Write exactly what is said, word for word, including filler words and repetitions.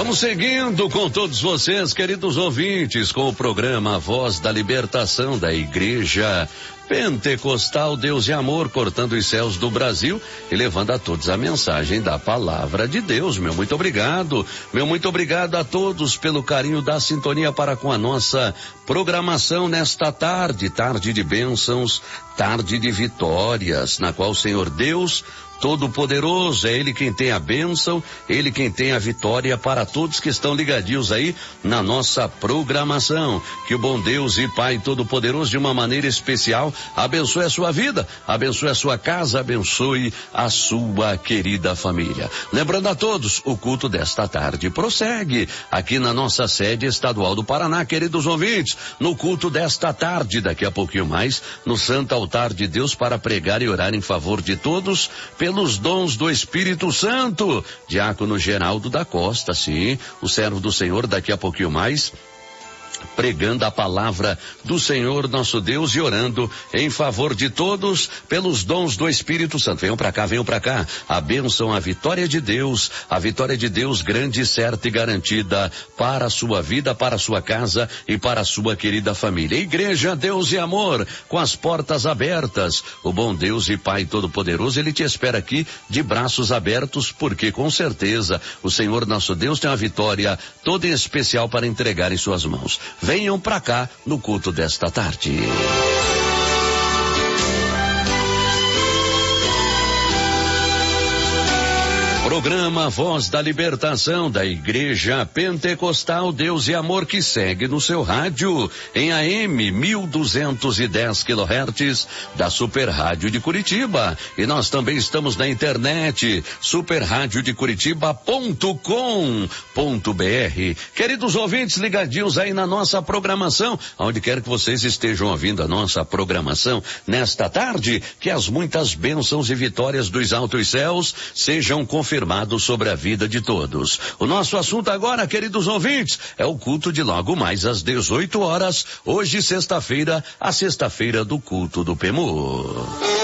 Vamos seguindo com todos vocês, queridos ouvintes, com o programa Voz da Libertação da Igreja Pentecostal Deus e Amor, cortando os céus do Brasil e levando a todos a mensagem da palavra de Deus. Meu muito obrigado, meu muito obrigado a todos pelo carinho da sintonia para com a nossa programação nesta tarde, tarde de bênçãos, tarde de vitórias, na qual o Senhor Deus Todo-Poderoso, é Ele quem tem a bênção, Ele quem tem a vitória para todos que estão ligadinhos aí na nossa programação. Que o bom Deus e Pai Todo-Poderoso, de uma maneira especial, abençoe a sua vida, abençoe a sua casa, abençoe a sua querida família. Lembrando a todos, o culto desta tarde prossegue aqui na nossa sede estadual do Paraná, queridos ouvintes, no culto desta tarde, daqui a pouquinho mais, no Santo Altar de Deus, para pregar e orar em favor de todos, pelos dons do Espírito Santo. Diácono Geraldo da Costa, sim, o servo do Senhor, daqui a pouquinho mais, pregando a palavra do Senhor nosso Deus e orando em favor de todos pelos dons do Espírito Santo. Venham para cá, venham para cá. A bênção, a vitória de Deus, a vitória de Deus grande, certa e garantida para a sua vida, para a sua casa e para a sua querida família. Igreja Deus e Amor, com as portas abertas. O bom Deus e Pai Todo-Poderoso, Ele te espera aqui de braços abertos, porque com certeza o Senhor nosso Deus tem uma vitória toda em especial para entregar em suas mãos. Venham para cá no culto desta tarde. Programa Voz da Libertação da Igreja Pentecostal Deus e Amor, que segue no seu rádio em A M mil duzentos e dez quilohertz da Super Rádio de Curitiba. E nós também estamos na internet, super rádio de curitiba ponto com ponto br. Queridos ouvintes ligadinhos aí na nossa programação, onde quer que vocês estejam ouvindo a nossa programação nesta tarde, que as muitas bênçãos e vitórias dos altos céus sejam confirmadas sobre a vida de todos. O nosso assunto agora, queridos ouvintes, é o culto de logo mais às dezoito horas, hoje sexta-feira, a sexta-feira do culto do P E M U.